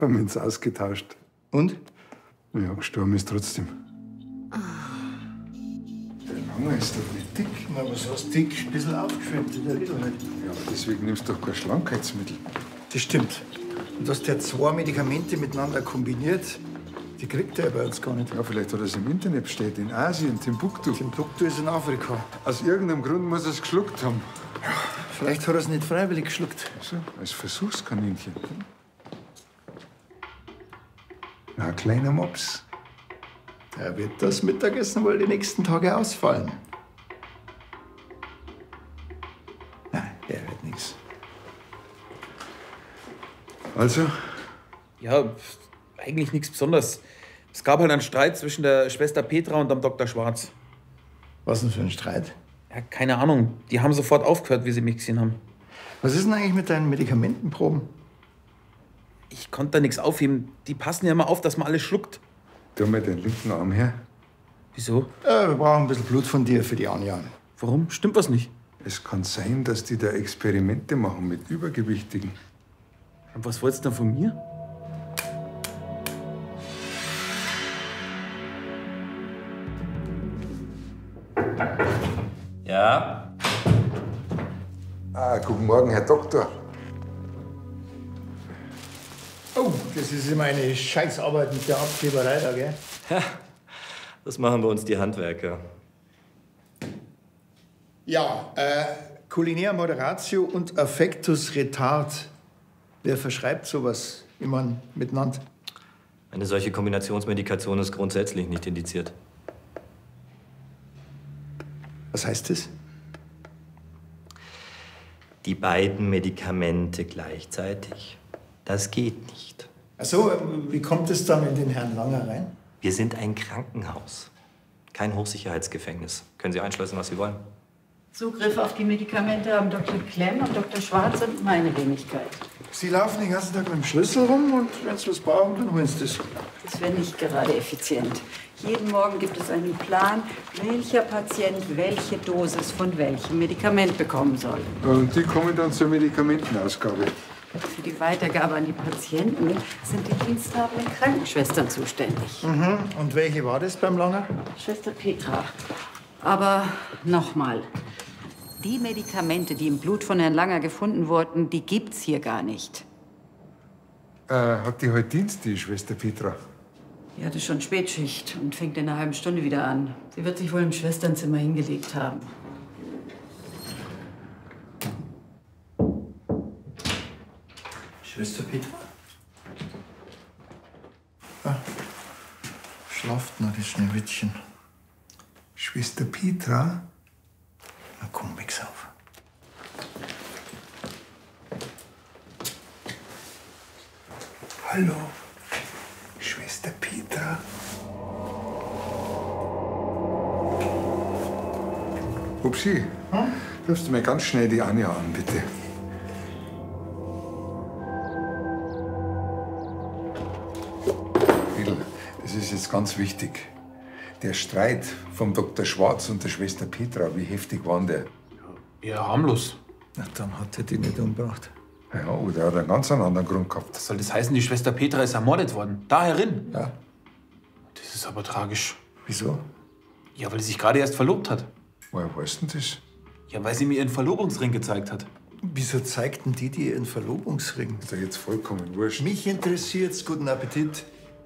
Haben wir uns ausgetauscht. Und? Ja, gestorben ist trotzdem. Der Langer ist doch nicht dick. Na, was heißt dick? Ein bisschen aufgeschwemmt, der Riedel halt. Ja, aber deswegen nimmst du doch kein Schlankheitsmittel. Das stimmt. Und dass der zwei Medikamente miteinander kombiniert, die kriegt er bei uns gar nicht. Ja, vielleicht hat er es im Internet bestellt, in Asien, Timbuktu. Timbuktu ist in Afrika. Aus irgendeinem Grund muss er es geschluckt haben. Vielleicht hat er es nicht freiwillig geschluckt. So, als Versuchskaninchen. Na, ein kleiner Mops. Der wird das Mittagessen wohl die nächsten Tage ausfallen. Nein, der wird nichts. Also? Ja, eigentlich nichts Besonderes. Es gab halt einen Streit zwischen der Schwester Petra und dem Dr. Schwarz. Was denn für ein Streit? Ja, keine Ahnung. Die haben sofort aufgehört, wie sie mich gesehen haben. Was ist denn eigentlich mit deinen Medikamentenproben? Ich konnte da nichts aufheben. Die passen ja immer auf, dass man alles schluckt. Tu mal den linken Arm her. Wieso? Wir brauchen ein bisschen Blut von dir für die Anjagen. Warum? Stimmt was nicht? Es kann sein, dass die da Experimente machen mit Übergewichtigen. Und was wolltest du denn von mir? Ja? Ah, guten Morgen, Herr Doktor. Oh, das ist immer eine Scheißarbeit mit der Abkleberei da, gell? Ja, das machen bei uns die Handwerker. Ja, Culinea Moderatio und Affectus Retard. Wer verschreibt sowas immer miteinander? Eine solche Kombinationsmedikation ist grundsätzlich nicht indiziert. Was heißt das? Die beiden Medikamente gleichzeitig, das geht nicht. Ach so, wie kommt es dann in den Herrn Langer rein? Wir sind ein Krankenhaus, kein Hochsicherheitsgefängnis. Können Sie einschleusen, was Sie wollen. Zugriff auf die Medikamente haben Dr. Klemm und Dr. Schwarz und meine Wenigkeit. Sie laufen den ganzen Tag mit dem Schlüssel rum und wenn Sie was brauchen, dann holen Sie das. Das wäre nicht gerade effizient. Jeden Morgen gibt es einen Plan, welcher Patient welche Dosis von welchem Medikament bekommen soll. Und die kommen dann zur Medikamentenausgabe. Für die Weitergabe an die Patienten sind die diensthabenden Krankenschwestern zuständig. Und welche war das beim Langer? Schwester Petra. Aber nochmal. Die Medikamente, die im Blut von Herrn Langer gefunden wurden, die gibt's hier gar nicht. Hat die heute Dienst, die Schwester Petra? Die hatte schon Spätschicht und fängt in einer halben Stunde wieder an. Sie wird sich wohl im Schwesternzimmer hingelegt haben. Schwester Petra? Ah, schlaft noch das Schneewittchen. Schwester Petra? Na komm, wechs auf. Hallo, Schwester Petra. Upsi, rufst du mir ganz schnell die Anja an, bitte? Riedl, das ist jetzt ganz wichtig. Der Streit vom Dr. Schwarz und der Schwester Petra, wie heftig war der? Ja, harmlos. Na, dann hat er die nicht umgebracht. Ja, oder er hat einen ganz anderen Grund gehabt. Soll das heißen, die Schwester Petra ist ermordet worden? Da herin? Ja. Das ist aber tragisch. Wieso? Ja, weil sie sich gerade erst verlobt hat. Woher weißt du denn das? Ja, weil sie mir ihren Verlobungsring gezeigt hat. Wieso zeigten die dir ihren Verlobungsring? Ist ja jetzt vollkommen wurscht. Mich interessiert's. Guten Appetit.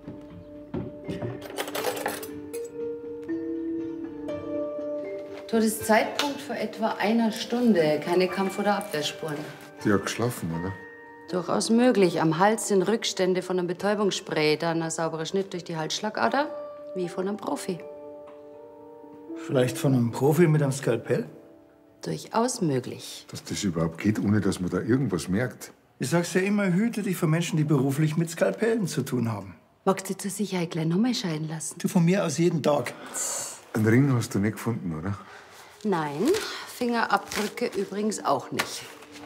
Todeszeitpunkt vor etwa einer Stunde. Keine Kampf- oder Abwehrspuren. Die hat geschlafen, oder? Durchaus möglich. Am Hals sind Rückstände von einem Betäubungsspray, dann ein sauberer Schnitt durch die Halsschlagader, wie von einem Profi. Vielleicht von einem Profi mit einem Skalpell? Durchaus möglich. Dass das überhaupt geht, ohne dass man da irgendwas merkt. Ich sag's ja immer, hüte dich vor Menschen, die beruflich mit Skalpellen zu tun haben. Magst du zur Sicherheit gleich nochmal scheiden lassen? Du von mir aus jeden Tag. Einen Ring hast du nicht gefunden, oder? Nein, Fingerabdrücke übrigens auch nicht.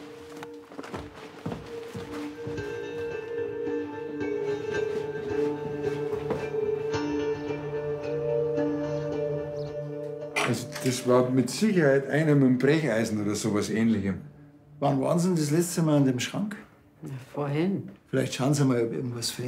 Also das war mit Sicherheit einer mit einem Brecheisen oder sowas Ähnlichem. Wann waren Sie denn das letzte Mal an dem Schrank? Vorhin. Vielleicht schauen Sie mal, ob irgendwas fehlt.